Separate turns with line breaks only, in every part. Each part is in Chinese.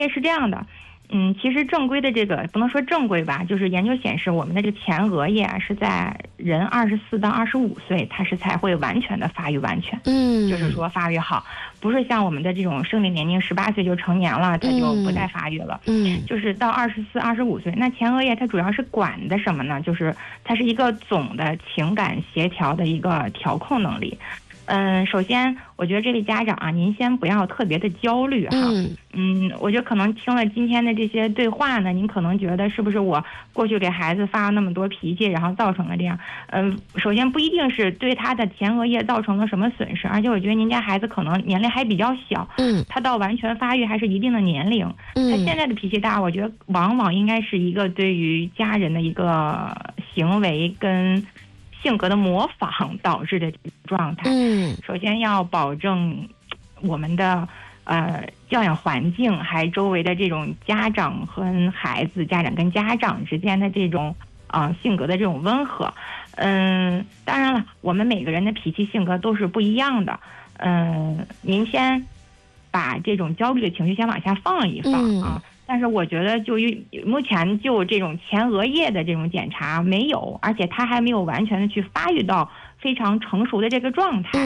是这样的。其实正规的这个不能说正规吧，就是研究显示，我们的这个前额叶啊是在人24到25岁，它是才会完全的发育完全，就是说发育好，不是像我们的这种生理年龄18岁就成年了，它就不再发育了，就是到24、25岁。那前额叶它主要是管的什么呢？就是它是一个总的情感协调的一个调控能力。首先，我觉得这位家长啊，您先不要特别的焦虑哈。我觉得可能听了今天的这些对话呢，您可能觉得是不是我过去给孩子发了那么多脾气，然后造成了这样。首先不一定是对他的前额叶造成了什么损失，而且我觉得您家孩子可能年龄还比较小，他到完全发育还是一定的年龄。他现在的脾气大，我觉得往往应该是一个对于家人的一个行为跟性格的模仿导致的状态。首先要保证我们的教养环境，还周围的这种家长和孩子、家长跟家长之间的这种性格的这种温和。当然了，我们每个人的脾气性格都是不一样的。您先把这种焦虑的情绪先往下放一放啊。但是我觉得目前就这种前额叶的这种检查没有，而且它还没有完全的去发育到非常成熟的这个状态。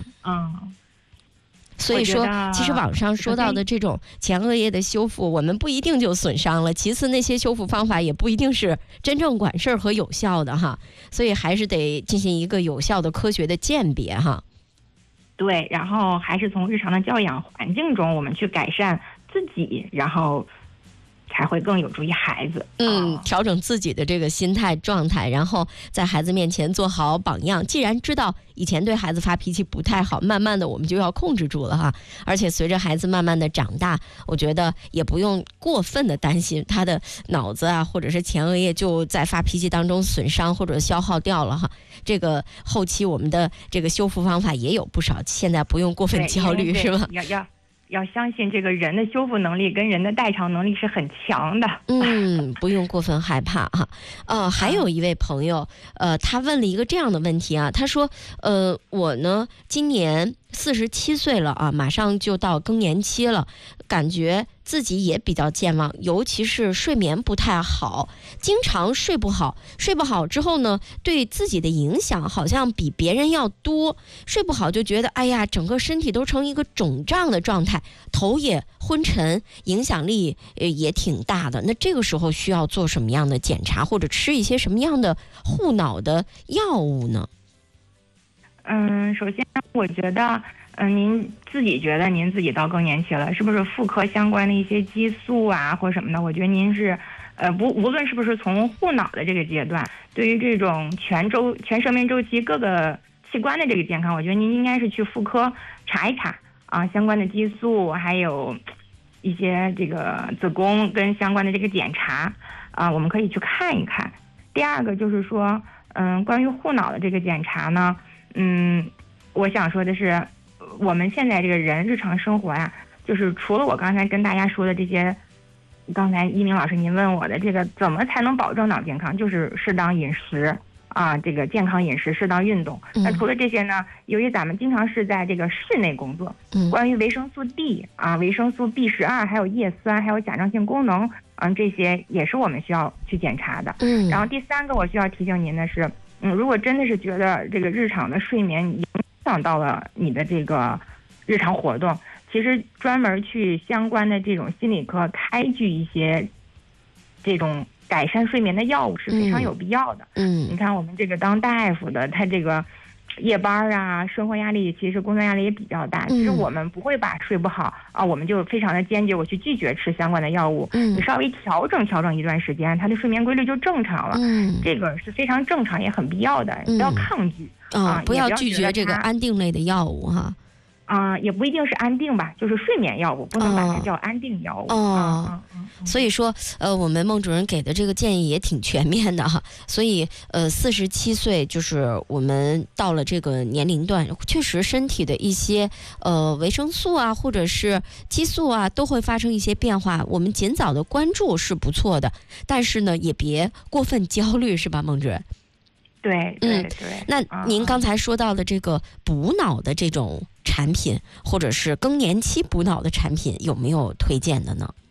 所以说其实网上说到的这种前额叶的修复，我们不一定就损伤了，其次那些修复方法也不一定是真正管事儿和有效的哈，所以还是得进行一个有效的科学的鉴别哈。
对，然后还是从日常的教养环境中我们去改善自己，然后才会更有助于孩子。
调整自己的这个心态状态，然后在孩子面前做好榜样。既然知道以前对孩子发脾气不太好，慢慢的我们就要控制住了哈。而且随着孩子慢慢的长大，我觉得也不用过分的担心他的脑子啊或者是前额叶就在发脾气当中损伤或者消耗掉了哈。这个后期我们的这个修复方法也有不少，现在不用过分焦虑，是吧？
要相信这个人的修复能力跟人的代偿能力是很强的。
不用过分害怕哈。还有一位朋友，他问了一个这样的问题啊，他说，我呢今年47岁了啊，马上就到更年期了，感觉自己也比较健忘，尤其是睡眠不太好，经常睡不好之后呢，对自己的影响好像比别人要多。睡不好就觉得哎呀，整个身体都成一个肿胀的状态，头也昏沉，影响力也挺大的。那这个时候需要做什么样的检查，或者吃一些什么样的护脑的药物呢？
首先我觉得您自己觉得您自己到更年期了，是不是妇科相关的一些激素啊或什么的，我觉得您是无论是不是从护脑的这个阶段，对于这种全生命周期各个器官的这个健康，我觉得您应该是去妇科查一查啊，相关的激素，还有一些这个子宫跟相关的这个检查啊，我们可以去看一看。第二个就是说关于护脑的这个检查呢，我想说的是，我们现在这个人日常生活呀，就是除了我刚才跟大家说的这些，刚才一鸣老师您问我的这个怎么才能保证脑健康，就是适当饮食啊，这个健康饮食，适当运动。那除了这些呢，由于咱们经常是在这个室内工作，关于维生素 D 啊、维生素 B12，还有叶酸，还有甲状腺功能，这些也是我们需要去检查的。然后第三个我需要提醒您的是，如果真的是觉得这个日常的睡眠影响到了你的这个日常活动，其实专门去相关的这种心理科开具一些这种改善睡眠的药物是非常有必要的。你看我们这个当大夫的，他这个夜班啊，生活压力其实工作压力也比较大，其实我们不会把睡不好啊，我们就非常的坚决，我去拒绝吃相关的药物。你稍微调整一段时间，他的睡眠规律就正常了。这个是非常正常也很必要的，不要抗拒
不要拒绝这个安定类的药物哈。
也不一定是安定吧，就是睡眠药物，不能把它叫安定药物。
所以说我们孟主任给的这个建议也挺全面的哈。所以47岁就是我们到了这个年龄段，确实身体的一些维生素啊或者是激素啊都会发生一些变化，我们尽早的关注是不错的，但是呢也别过分焦虑，是吧孟主任？
对。
那您刚才说到的这个补脑的这种产品，或者是更年期补脑的产品，有没有推荐的呢？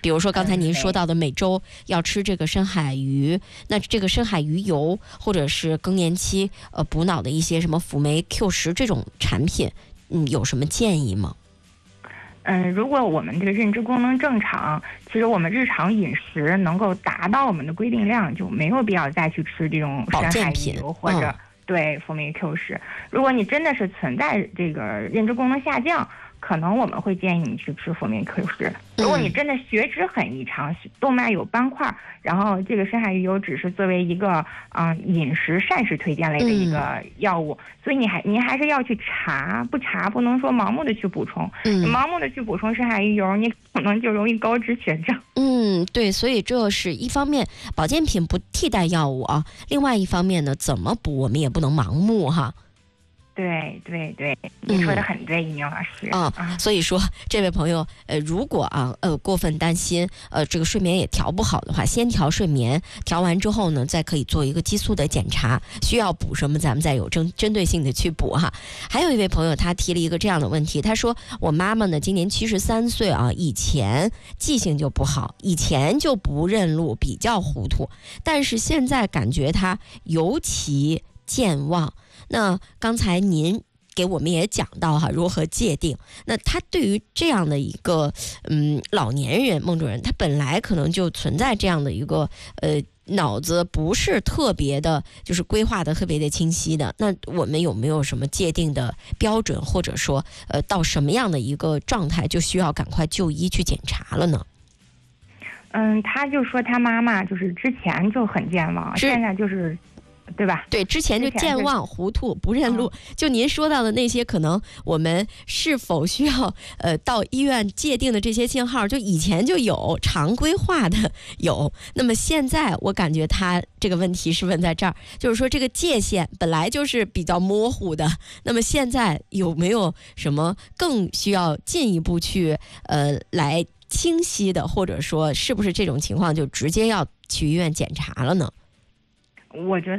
比如说刚才您说到的每周要吃这个深海鱼，那这个深海鱼油或者是更年期补脑的一些什么辅酶 Q10这种产品，有什么建议吗？
如果我们这个认知功能正常，其实我们日常饮食能够达到我们的规定量，就没有必要再去吃这种深海鱼油或者对辅酶 Q10。如果你真的是存在这个认知功能下降，可能我们会建议你去吃辅酶 Q10。如果你真的血脂很异常，动脉有斑块，然后这个深海鱼油只是作为一个饮食膳食推荐类的一个药物，所以您还是要去查，不能说盲目的去补充。盲目的去补充深海鱼油，你可能就容易高脂血症。
对，所以这是一方面，保健品不替代药物啊。另外一方面呢，怎么补我们也不能盲目哈。
对，你说的很对，一鸣老师。
所以说这位朋友，如果过分担心，这个睡眠也调不好的话，先调睡眠，调完之后呢，再可以做一个激素的检查，需要补什么，咱们再有针对性的去补哈。还有一位朋友，他提了一个这样的问题，他说我妈妈呢今年73岁啊，以前记性就不好，以前就不认路，比较糊涂，但是现在感觉她尤其健忘。那刚才您给我们也讲到如何界定。那他对于这样的一个老年人，孟主任，他本来可能就存在这样的一个脑子不是特别的，就是规划的特别的清晰的。那我们有没有什么界定的标准，或者说到什么样的一个状态就需要赶快就医去检查了呢？
他就说他妈妈就是之前就很健忘，现在就是对吧？
对，之前就健忘、糊涂、不认路。就您说到的那些，可能我们是否需要到医院界定的这些信号，就以前就有常规化的有。那么现在我感觉他这个问题是问在这儿，就是说这个界限本来就是比较模糊的。那么现在有没有什么更需要进一步去来清晰的，或者说是不是这种情况就直接要去医院检查了呢？
我觉得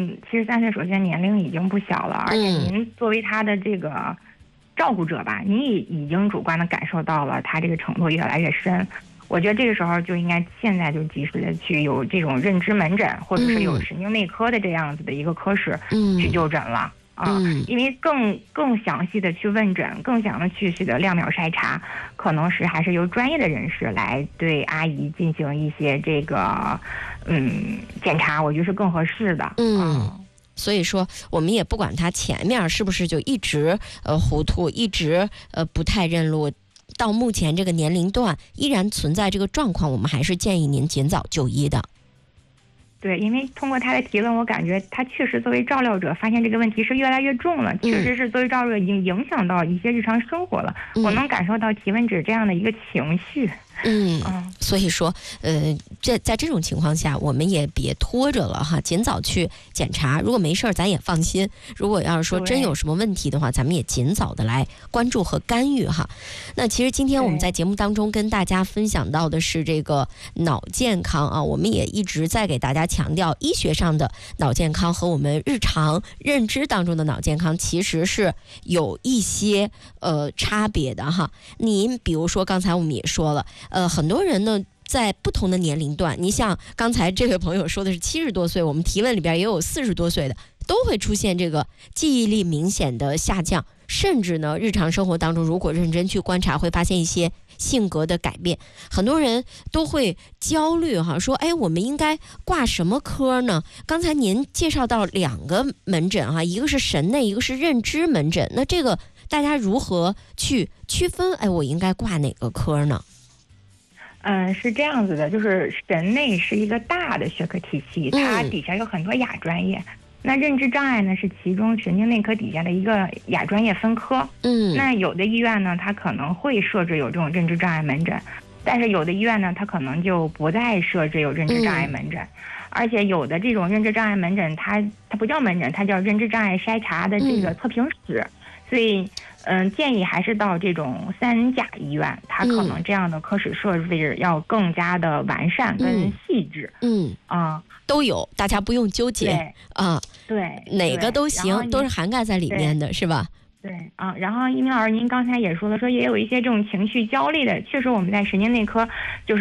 73岁首先年龄已经不小了，而且您作为他的这个照顾者吧，您也已经主观的感受到了他这个程度越来越深。我觉得这个时候就应该现在就及时的去有这种认知门诊，或者是有神经内科的这样子的一个科室去就诊了。因为更详细的去问诊，更详的去的量表筛查，可能是还是由专业的人士来对阿姨进行一些这个检查，我觉得是更合适的。
所以说我们也不管他前面是不是就一直糊涂，一直不太认路，到目前这个年龄段依然存在这个状况，我们还是建议您尽早就医的。
对，因为通过他的提问，我感觉他确实作为照料者，发现这个问题是越来越重了，确实是作为照料者已经影响到一些日常生活了。我能感受到提问者这样的一个情绪。
所以说在这种情况下，我们也别拖着了哈，尽早去检查。如果没事儿，咱也放心；如果要是说真有什么问题的话，咱们也尽早的来关注和干预哈。那其实今天我们在节目当中跟大家分享到的是这个脑健康啊，我们也一直在给大家强调，医学上的脑健康和我们日常认知当中的脑健康其实是有一些差别的哈。您比如说刚才我们也说了，很多人呢在不同的年龄段，你像刚才这位朋友说的是70多岁，我们提问里边也有40多岁的，都会出现这个记忆力明显的下降，甚至呢日常生活当中如果认真去观察，会发现一些性格的改变。很多人都会焦虑哈，说我们应该挂什么科呢？刚才您介绍到2个门诊哈，一个是神内，一个是认知门诊，那这个大家如何去区分我应该挂哪个科呢？
是这样子的，就是神内是一个大的学科体系，它底下有很多亚专业。那认知障碍呢是其中神经内科底下的一个亚专业分科。那有的医院呢，它可能会设置有这种认知障碍门诊，但是有的医院呢，它可能就不再设置有认知障碍门诊。而且有的这种认知障碍门诊，它不叫门诊，它叫认知障碍筛查的这个测评室。所以建议还是到这种3甲医院，它可能这样的科室设置要更加的完善跟细致。
都有，大家不用纠结
对，
哪个都行，都是涵盖在里面的，是吧？
对然后一鸣老师您刚才也说了，说也有一些这种情绪焦虑的，确实我们在神经内科就是